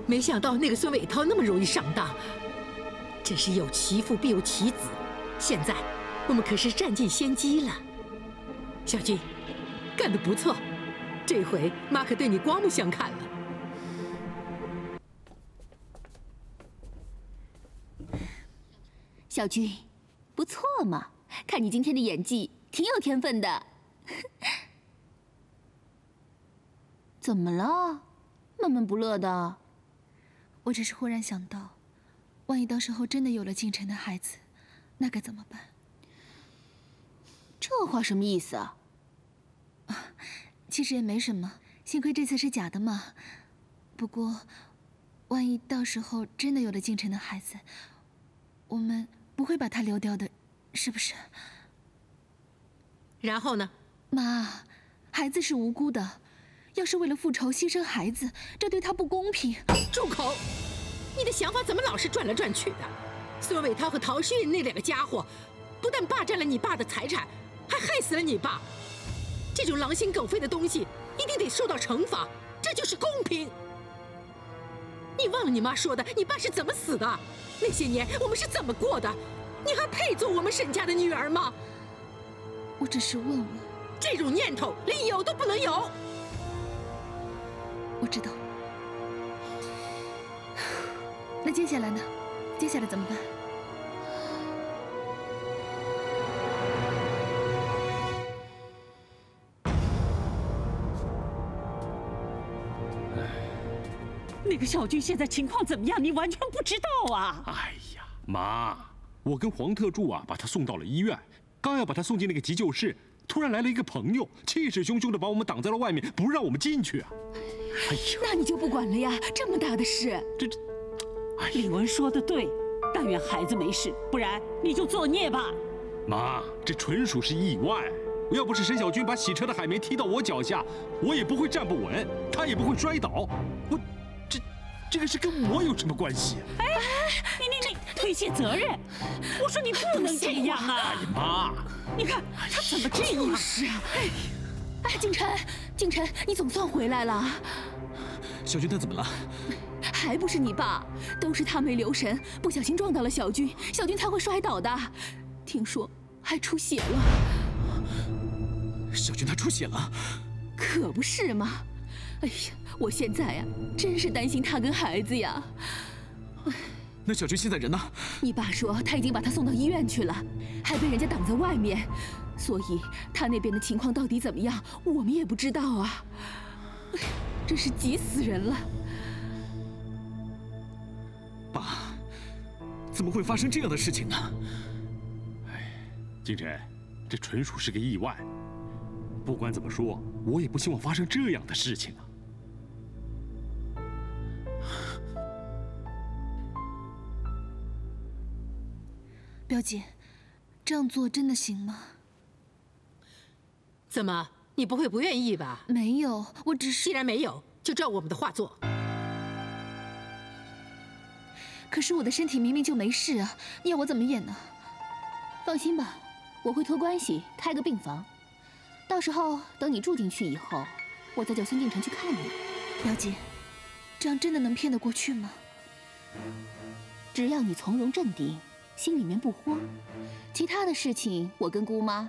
没想到那个孙伟涛那么容易上当，真是有其父必有其子。现在我们可是占尽先机了。小军，干得不错，这回妈可对你刮目相看了。 小军，不错嘛，看你今天的演技，挺有天分的。怎么了？闷闷不乐的。 我只是忽然想到，万一到时候真的有了进城的孩子，那该怎么办？ 这话什么意思啊？ 其实也没什么，幸亏这次是假的嘛。不过，万一到时候真的有了进城的孩子，我们不会把他流掉的，是不是？ 然后呢？ 妈，孩子是无辜的，要是为了复仇牺牲孩子，这对他不公平。 住口！你的想法怎么老是转来转去的？孙伟涛和陶旭那两个家伙，不但霸占了你爸的财产，还害死了你爸。这种狼心狗肺的东西，一定得受到惩罚，这就是公平。你忘了你妈说的，你爸是怎么死的？那些年我们是怎么过的？你还配做我们沈家的女儿吗？ 我只是问问。 这种念头连有都不能有。 我知道。那接下来呢？接下来怎么办？ 那个小军现在情况怎么样？你完全不知道啊！ 哎呀，妈，我跟黄特助把他送到了医院，刚要把他送进那个急救室，突然来了一个朋友，气势汹汹地把我们挡在了外面，不让我们进去啊！哎呀， 那你就不管了呀？这么大的事， 哎呀， 李文说的对，但愿孩子没事，不然你就作孽吧。 妈，这纯属是意外。要不是沈小军把洗车的海绵踢到我脚下，我也不会站不稳，他也不会摔倒。这个事跟我有什么关系？ 哎，你推卸责任！我说你不能这样啊！ 哎呀，妈， 你看他怎么这样？ 就是啊！哎，景晨，你总算回来了。 小军他怎么了？ 还不是你爸，都是他没留神，不小心撞到了小军，小军才会摔倒的。听说还出血了。 小军他出血了？ 可不是嘛！哎呀，我现在呀，真是担心他跟孩子呀。 那小军现在人呢？ 你爸说他已经把他送到医院去了，还被人家挡在外面，所以他那边的情况到底怎么样，我们也不知道啊。真是急死人了。 爸，怎么会发生这样的事情呢？ 哎，金晨，这纯属是个意外。不管怎么说，我也不希望发生这样的事情啊。 表姐，这样做真的行吗？ 怎么，你不会不愿意吧？ 没有，我只是…… 既然没有，就照我们的话做。 可是我的身体明明就没事啊，你要我怎么演呢？ 放心吧，我会托关系开个病房，到时候等你住进去以后，我再叫孙敬晨去看你。 表姐，这样真的能骗得过去吗？ 只要你从容镇定，心里面不慌，其他的事情我跟姑妈